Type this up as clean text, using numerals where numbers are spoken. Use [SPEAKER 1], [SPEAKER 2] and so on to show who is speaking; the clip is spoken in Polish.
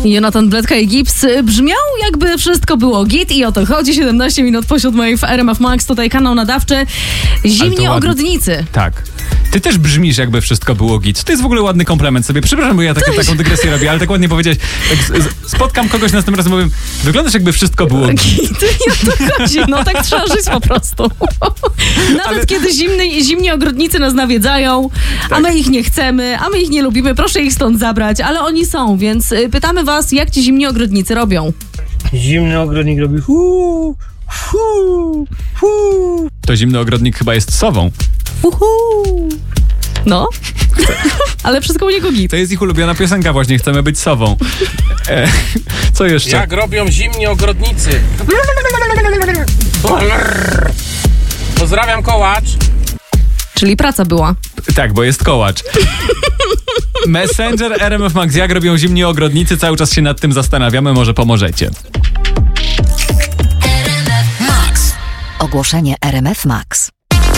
[SPEAKER 1] Jonathan Bledka i Gibbs brzmiał, jakby wszystko było git i o to chodzi. 17 minut po 7 w RMF Max, tutaj kanał nadawczy. Zimni ogrodnicy.
[SPEAKER 2] Tak. Ty też brzmisz, jakby wszystko było git. To jest w ogóle ładny komplement sobie. Przepraszam, bo ja taką dygresję robię, ale tak ładnie powiedziałeś. Tak spotkam kogoś następnym razem, powiem, wyglądasz, jakby wszystko było git.
[SPEAKER 1] I o to chodzi. No tak trzeba żyć po prostu. Nawet kiedy zimni ogrodnicy nas nawiedzają, a my ich nie chcemy, a my ich nie lubimy, proszę ich stąd zabrać, ale oni są, więc pytamy was, jak ci zimni ogrodnicy robią?
[SPEAKER 3] Zimny ogrodnik robi hu, hu, hu.
[SPEAKER 2] To zimny ogrodnik chyba jest sową.
[SPEAKER 1] No, ale wszystko u niego git.
[SPEAKER 2] To jest ich ulubiona piosenka właśnie, chcemy być sową. Co jeszcze?
[SPEAKER 4] Jak robią zimni ogrodnicy. Pozdrawiam, Kołacz.
[SPEAKER 1] Czyli praca była.
[SPEAKER 2] Tak, bo jest Kołacz. Messenger RMF Max, jak robią zimni ogrodnicy, cały czas się nad tym zastanawiamy, może pomożecie.
[SPEAKER 5] Ogłoszenie RMF Max.